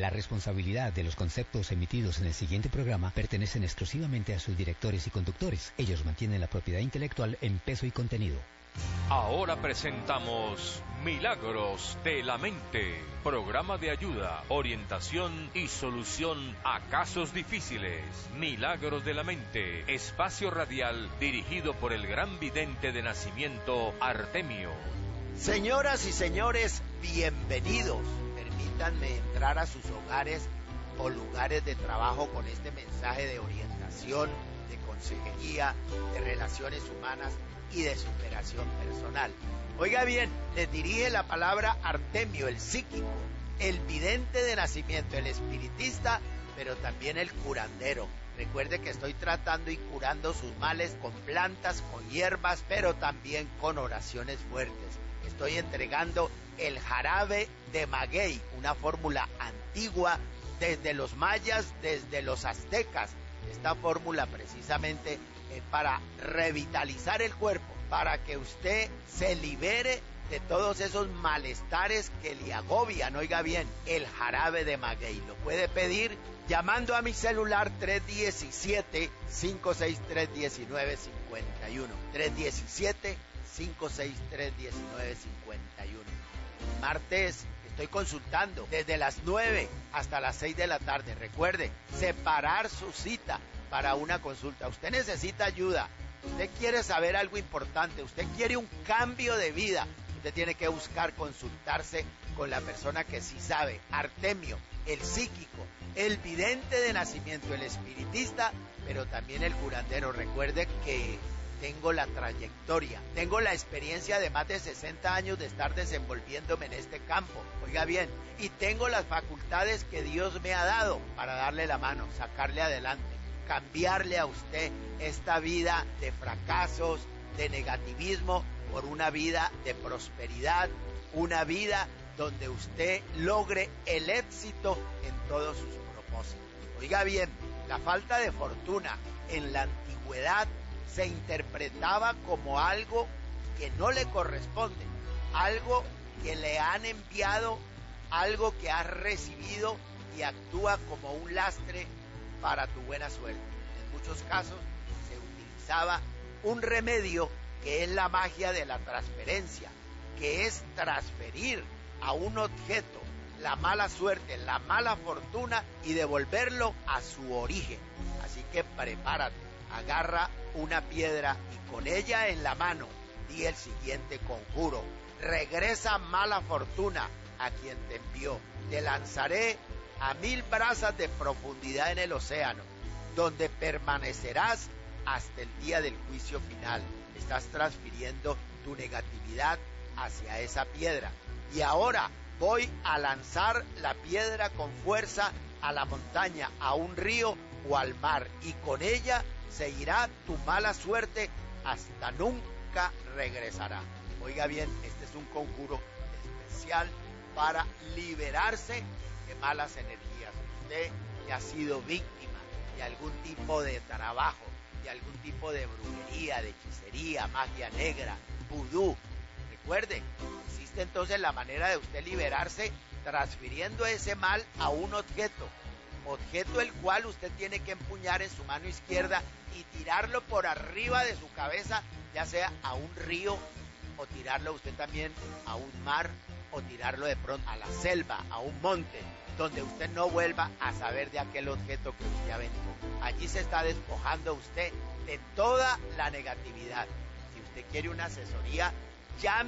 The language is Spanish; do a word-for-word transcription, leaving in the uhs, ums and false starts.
La responsabilidad de los conceptos emitidos en el siguiente programa pertenecen exclusivamente a sus directores y conductores. Ellos mantienen la propiedad intelectual en peso y contenido. Ahora presentamos Milagros de la Mente, programa de ayuda, orientación y solución a casos difíciles. Milagros de la Mente, espacio radial dirigido por el gran vidente de nacimiento Artemio. Señoras y señores, bienvenidos. Permítanme entrar a sus hogares o lugares de trabajo con este mensaje de orientación, de consejería, de relaciones humanas y de superación personal. Oiga bien, les dirige la palabra Artemio, el psíquico, el vidente de nacimiento, el espiritista, pero también el curandero. Recuerde que estoy tratando y curando sus males con plantas, con hierbas, pero también con oraciones fuertes. Estoy entregando el jarabe de maguey, una fórmula antigua desde los mayas, desde los aztecas. Esta fórmula precisamente es para revitalizar el cuerpo, para que usted se libere de todos esos malestares que le agobian. Oiga bien, el jarabe de maguey lo puede pedir llamando a mi celular tres uno siete, cinco seis tres, uno nueve cinco uno, tres uno siete, cinco seis tres, uno nueve cinco uno. Martes estoy consultando desde las nueve hasta las seis de la tarde. Recuerde, separar su cita para una consulta. Usted necesita ayuda, usted quiere saber algo importante, usted quiere un cambio de vida. Usted tiene que buscar consultarse con la persona que sí sabe. Artemio, el psíquico, el vidente de nacimiento, el espiritista, pero también el curandero. Recuerde que tengo la trayectoria, tengo la experiencia de más de sesenta años de estar desenvolviéndome en este campo. Oiga bien, y tengo las facultades que Dios me ha dado para darle la mano, sacarle adelante, cambiarle a usted esta vida de fracasos, de negativismo, por una vida de prosperidad, una vida donde usted logre el éxito en todos sus propósitos. Oiga bien, la falta de fortuna en la antigüedad se interpretaba como algo que no le corresponde, algo que le han enviado, algo que has recibido y actúa como un lastre para tu buena suerte. En muchos casos se utilizaba un remedio que es la magia de la transferencia, que es transferir a un objeto la mala suerte, la mala fortuna y devolverlo a su origen. Así que prepárate, agarra una piedra y con ella en la mano di el siguiente conjuro: regresa mala fortuna a quien te envió, te lanzaré a mil brazas de profundidad en el océano, donde permanecerás hasta el día del juicio final. Estás transfiriendo tu negatividad hacia esa piedra. Y ahora voy a lanzar la piedra con fuerza a la montaña, a un río o al mar, y con ella se irá tu mala suerte hasta nunca regresará. Oiga bien, este es un conjuro especial para liberarse de malas energías. Usted que ha sido víctima de algún tipo de trabajo, de algún tipo de brujería, de hechicería, magia negra, vudú. Recuerde, existe entonces la manera de usted liberarse transfiriendo ese mal a un objeto, objeto el cual usted tiene que empuñar en su mano izquierda y tirarlo por arriba de su cabeza, ya sea a un río o tirarlo usted también a un mar o tirarlo de pronto a la selva, a un monte, donde usted no vuelva a saber de aquel objeto que usted aventó. Allí se está despojando usted de toda la negatividad. Si usted quiere una asesoría, llame